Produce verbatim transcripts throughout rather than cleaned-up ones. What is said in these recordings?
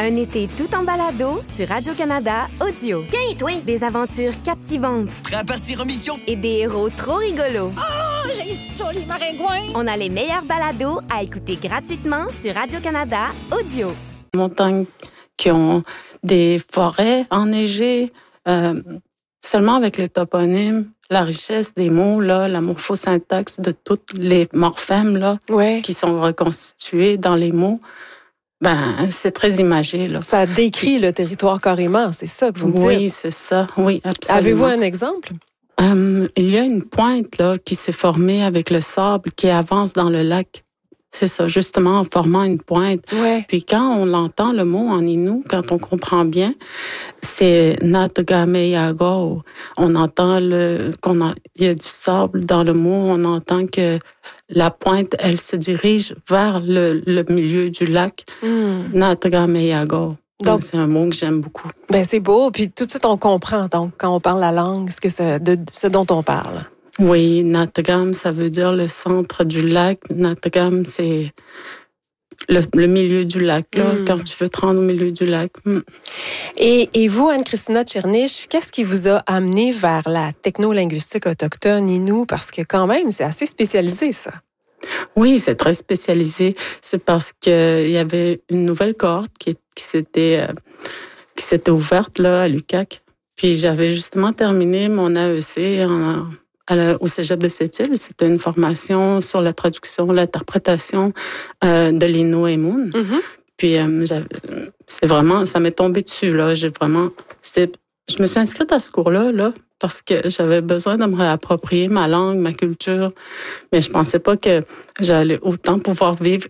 Un été tout en balado sur Radio-Canada Audio. Tiens, toi! Des aventures captivantes. Prêt à partir en mission? Et des héros trop rigolos. Oh, j'ai ça, les maringouins! On a les meilleurs balados à écouter gratuitement sur Radio-Canada Audio. Montagnes qui ont des forêts enneigées, euh, seulement avec les toponymes, la richesse des mots, là, la morphosyntaxe de toutes les morphèmes là, ouais. qui sont reconstitués dans les mots, ben c'est très imagé. Là. Ça décrit le territoire carrément, c'est ça que vous me dites? Oui, c'est ça, oui, absolument. Avez-vous un exemple? Euh, il y a une pointe là, qui s'est formée avec le sable qui avance dans le lac. C'est ça, justement, en formant une pointe. Ouais. Puis quand on l'entend, le mot en Innu, quand on comprend bien, c'est Natgameyago. On entend le, qu'on a, il y a du sable dans le mot, on entend que la pointe, elle se dirige vers le, le milieu du lac. Mm. Natgameyago. Donc, c'est un mot que j'aime beaucoup. Ben c'est beau, puis tout de suite on comprend donc quand on parle la langue, ce que ça, de ce dont on parle. Oui, Natgam, ça veut dire le centre du lac. Natgam, c'est le, le milieu du lac, là, mm. quand tu veux te rendre au milieu du lac. Mm. Et, et vous, Anne-Christina Tchernich, qu'est-ce qui vous a amené vers la technolinguistique autochtone Innu? Parce que quand même, c'est assez spécialisé, ça. Oui, c'est très spécialisé. C'est parce qu'il y avait une nouvelle cohorte qui, qui, s'était, euh, qui s'était ouverte là, à l'U Q A C. Puis j'avais justement terminé mon A E C en... au Cégep de Sept-Îles. C'était une formation sur la traduction, l'interprétation euh, de l'Innu Aimun. Mm-hmm. Puis, euh, c'est vraiment, ça m'est tombé dessus, là. J'ai vraiment, c'était, je me suis inscrite à ce cours-là, là, parce que j'avais besoin de me réapproprier ma langue, ma culture. Mais je pensais pas que j'allais autant pouvoir vivre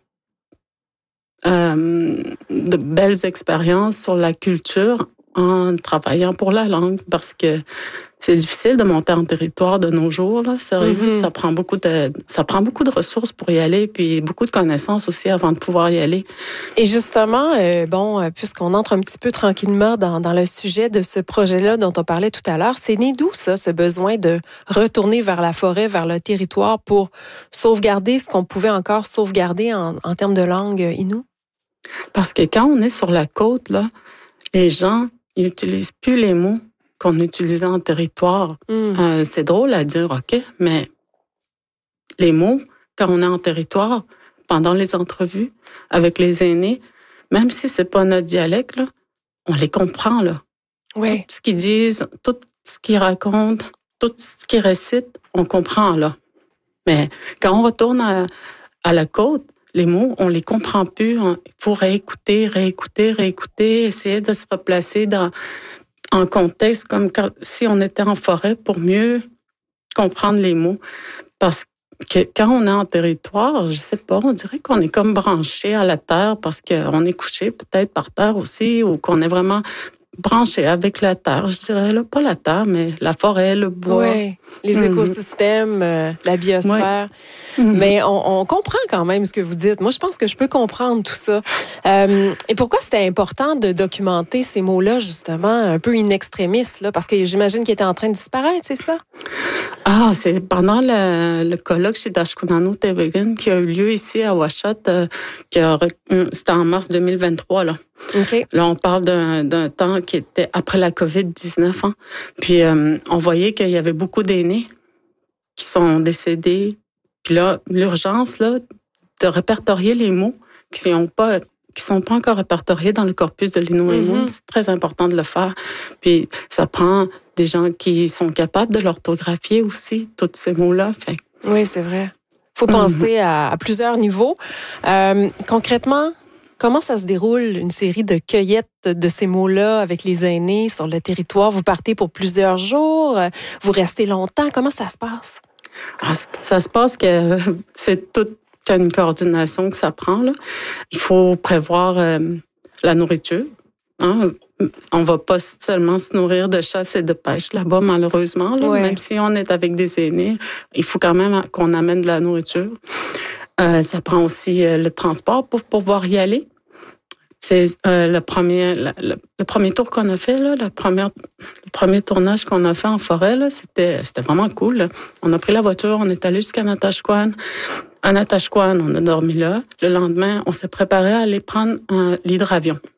euh, de belles expériences sur la culture en travaillant pour la langue, parce que c'est difficile de monter en territoire de nos jours, là, sérieux. Mm-hmm. Ça prend beaucoup de, ça prend beaucoup de ressources pour y aller, puis beaucoup de connaissances aussi avant de pouvoir y aller. Et justement, euh, bon, puisqu'on entre un petit peu tranquillement dans, dans le sujet de ce projet-là dont on parlait tout à l'heure, c'est né d'où ça, ce besoin de retourner vers la forêt, vers le territoire pour sauvegarder ce qu'on pouvait encore sauvegarder en, en termes de langue Innu? Parce que quand on est sur la côte, là, les gens, ils n'utilisent plus les mots qu'on utilisait en territoire. Mm. Euh, c'est drôle à dire, OK, mais les mots, quand on est en territoire, pendant les entrevues avec les aînés, même si c'est pas notre dialecte, là, on les comprend, là. Ouais. Tout ce qu'ils disent, tout ce qu'ils racontent, tout ce qu'ils récitent, on comprend, là. Mais quand on retourne à, à la côte, les mots, on les comprend plus. Il faut réécouter, réécouter, réécouter, essayer de se replacer dans... en contexte, comme quand, si on était en forêt, pour mieux comprendre les mots. Parce que quand on est en territoire, je sais pas, on dirait qu'on est comme branché à la terre parce qu'on est couché peut-être par terre aussi, ou qu'on est vraiment branché avec la terre, je dirais, là, pas la terre, mais la forêt, le bois. Oui, les mm-hmm. écosystèmes, euh, la biosphère. Ouais. Mm-hmm. Mais on, on comprend quand même ce que vous dites. Moi, je pense que je peux comprendre tout ça. Euh, et pourquoi c'était important de documenter ces mots-là, justement, un peu in extremis, là, parce que j'imagine qu'ils étaient en train de disparaître, c'est ça? Ah, c'est pendant le, le colloque chez Dashkunanu Tevegan qui a eu lieu ici à Ouachot, euh, qui a, c'était en mars deux mille vingt-trois, là. Okay. Là, on parle d'un, d'un temps qui était après la covid dix-neuf. Hein. Puis, euh, on voyait qu'il y avait beaucoup d'aînés qui sont décédés. Puis là, l'urgence, là, de répertorier les mots qui ne pas, qui sont pas encore répertoriés dans le corpus de l'Innu Aimun, mm-hmm. c'est très important de le faire. Puis, ça prend des gens qui sont capables de l'orthographier aussi, tous ces mots-là. Fait. Oui, c'est vrai. Il faut penser mm-hmm. à, à plusieurs niveaux. Euh, concrètement, comment ça se déroule, une série de cueillettes de ces mots-là avec les aînés sur le territoire? Vous partez pour plusieurs jours? Vous restez longtemps? Comment ça se passe? Ah, ça se passe que c'est toute une coordination que ça prend, là. Il faut prévoir euh, la nourriture. Hein? On ne va pas seulement se nourrir de chasse et de pêche là-bas, malheureusement. Là. Ouais. Même si on est avec des aînés, il faut quand même qu'on amène de la nourriture. Euh, ça prend aussi euh, le transport pour pouvoir y aller. C'est euh, le premier le, le, le premier tour qu'on a fait là, la première le premier tournage qu'on a fait en forêt là, c'était c'était vraiment cool. Là. On a pris la voiture, on est allé jusqu'à Natashquan. À Natashquan, on a dormi là. Le lendemain, on s'est préparé à aller prendre un l'hydravion.